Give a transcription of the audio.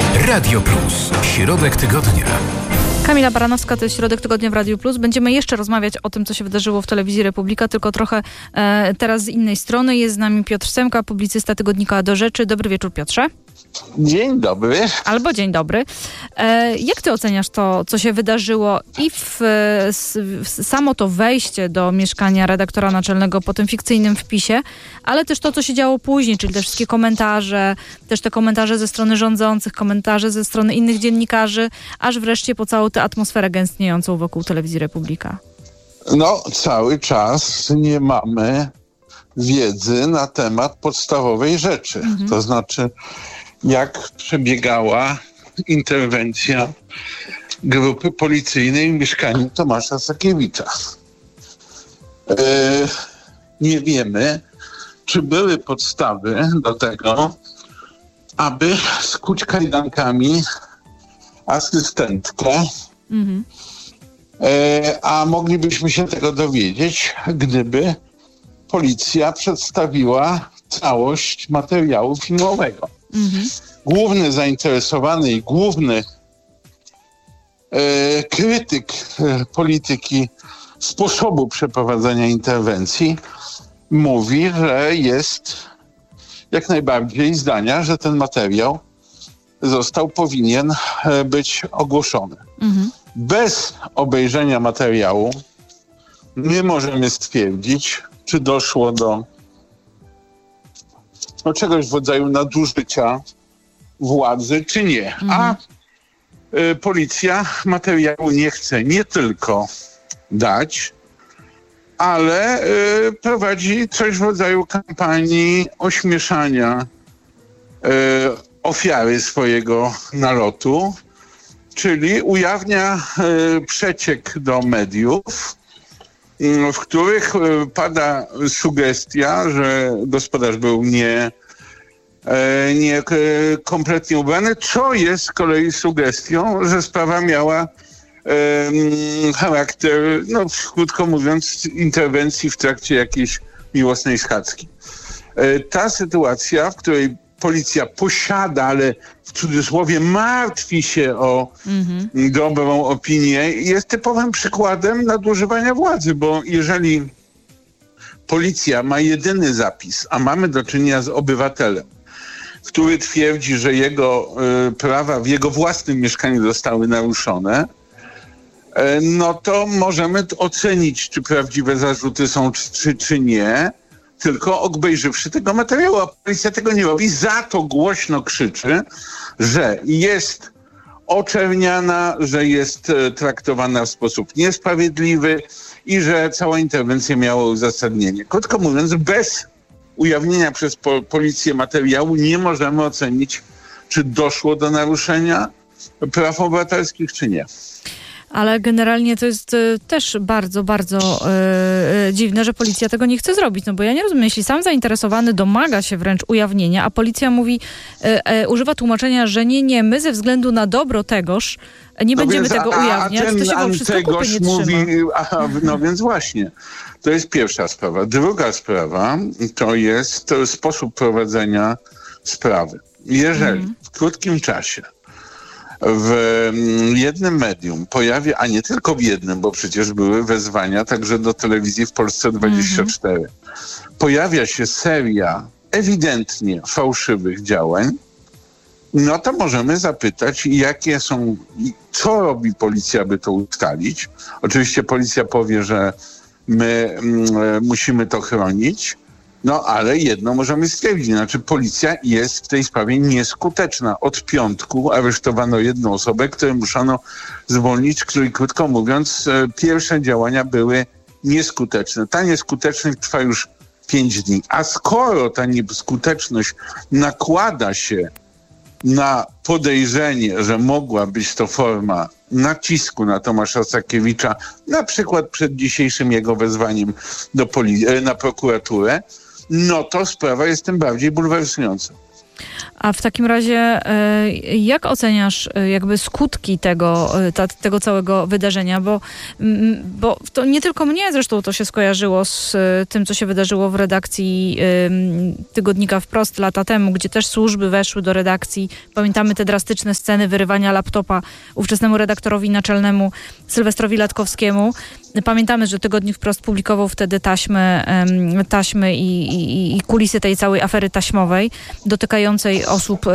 Radio Plus. Środek tygodnia. Kamila Baranowska, to jest Środek Tygodnia w Radiu Plus. Będziemy jeszcze rozmawiać o tym, co się wydarzyło w Telewizji Republika, tylko trochę teraz z innej strony. Jest z nami Piotr Semka, publicysta tygodnika Do Rzeczy. Dobry wieczór, Piotrze. Dzień dobry. Albo dzień dobry. Jak ty oceniasz to, co się wydarzyło i samo to wejście do mieszkania redaktora naczelnego po tym fikcyjnym wpisie, ale też to, co się działo później, czyli te wszystkie komentarze, też te komentarze ze strony rządzących, komentarze ze strony innych dziennikarzy, aż wreszcie po całą tę atmosferę gęstniejącą wokół Telewizji Republika? No, cały czas nie mamy wiedzy na temat podstawowej rzeczy. To znaczy, jak przebiegała interwencja grupy policyjnej w mieszkaniu Tomasza Sakiewicza. Nie wiemy, czy były podstawy do tego, aby skuć kajdankami asystentkę, a moglibyśmy się tego dowiedzieć, gdyby policja przedstawiła całość materiału filmowego. Główny zainteresowany i główny krytyk polityki sposobu przeprowadzenia interwencji mówi, że jest jak najbardziej zdania, że ten materiał powinien być ogłoszony. Bez obejrzenia materiału nie możemy stwierdzić, czy doszło do czegoś w rodzaju nadużycia władzy, czy nie. A policja materiału nie chce nie tylko dać, ale prowadzi coś w rodzaju kampanii ośmieszania ofiary swojego nalotu, czyli ujawnia przeciek do mediów, w których pada sugestia, że gospodarz był nie kompletnie ubrany, co jest z kolei sugestią, że sprawa miała charakter, krótko mówiąc, interwencji w trakcie jakiejś miłosnej schadzki. Ta sytuacja, w której policja posiada, ale w cudzysłowie martwi się o dobrą opinię, jest typowym przykładem nadużywania władzy, bo jeżeli policja ma jedyny zapis, a mamy do czynienia z obywatelem, który twierdzi, że jego prawa w jego własnym mieszkaniu zostały naruszone, no to możemy ocenić, czy prawdziwe zarzuty są, czy nie, tylko obejrzywszy tego materiału, a policja tego nie robi. Za to głośno krzyczy, że jest oczerniana, że jest traktowana w sposób niesprawiedliwy i że cała interwencja miała uzasadnienie. Krótko mówiąc, bez ujawnienia przez policję materiału nie możemy ocenić, czy doszło do naruszenia praw obywatelskich, czy nie. Ale generalnie to jest też bardzo, bardzo dziwne, że policja tego nie chce zrobić. No bo ja nie rozumiem, jeśli sam zainteresowany domaga się wręcz ujawnienia, a policja mówi, używa tłumaczenia, że nie, my ze względu na dobro tegoż nie będziemy tego ujawniać, to się wam wszystko kupy nie trzyma. No więc właśnie, to jest pierwsza sprawa. Druga sprawa to jest sposób prowadzenia sprawy. Jeżeli w krótkim czasie w jednym medium pojawia, a nie tylko w jednym, bo przecież były wezwania także do telewizji w Polsce 24, pojawia się seria ewidentnie fałszywych działań, no to możemy zapytać, jakie są, co robi policja, by to ustalić. Oczywiście policja powie, że my musimy to chronić, no ale jedno możemy stwierdzić, znaczy policja jest w tej sprawie nieskuteczna. Od piątku aresztowano jedną osobę, której muszono zwolnić, której, krótko mówiąc, pierwsze działania były nieskuteczne. Ta nieskuteczność trwa już 5 dni. A skoro ta nieskuteczność nakłada się na podejrzenie, że mogła być to forma nacisku na Tomasza Sakiewicza, na przykład przed dzisiejszym jego wezwaniem na prokuraturę, no to sprawa jest tym bardziej bulwersująca. A w takim razie jak oceniasz jakby skutki tego całego wydarzenia? Bo to nie tylko mnie zresztą to się skojarzyło z tym, co się wydarzyło w redakcji tygodnika Wprost lata temu, gdzie też służby weszły do redakcji. Pamiętamy te drastyczne sceny wyrywania laptopa ówczesnemu redaktorowi naczelnemu Sylwestrowi Latkowskiemu. Pamiętamy, że tygodnik Wprost publikował wtedy taśmy i kulisy tej całej afery taśmowej dotykającej osób